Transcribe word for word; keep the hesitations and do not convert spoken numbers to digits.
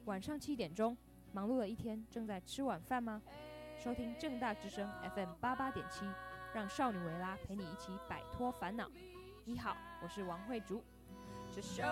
晚上七点钟，忙碌了一天，正在吃晚饭吗？收听正大之声 F M 八八点七，让少女维拉陪你一起摆脱烦恼。你好，我是王慧竹。这首